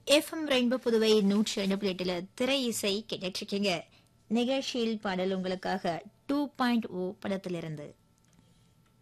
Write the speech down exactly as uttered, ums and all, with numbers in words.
FM rainbow Puduvai நூற்றி ஐந்து புள்ளி எட்டுல திரை இசை கேட்டுட்டு இருக்கீங்க. நிகழ்ச்சியில் பாடல் உங்களுக்காக டூ பாயிண்ட் ஓ படத்திலிருந்து